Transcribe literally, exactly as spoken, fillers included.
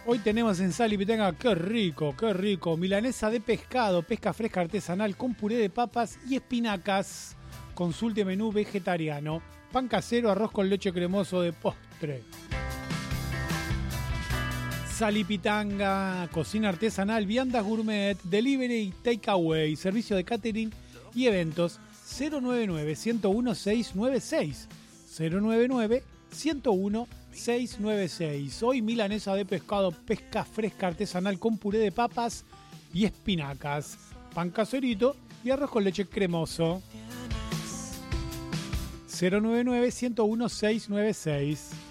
Hoy tenemos en Sal y Pitanga, qué rico, qué rico, milanesa de pescado, pesca fresca artesanal con puré de papas y espinacas. Consulte menú vegetariano, pan casero, arroz con leche cremoso de postre. Sal y Pitanga, cocina artesanal, viandas gourmet, delivery y takeaway, servicio de catering y eventos. Cero nueve nueve, uno cero uno, seis nueve seis. cero nueve nueve, uno cero uno, seis nueve seis. Hoy milanesa de pescado, pesca fresca artesanal con puré de papas y espinacas, pan caserito y arroz con leche cremoso. cero nueve nueve, uno cero uno, seis nueve seis.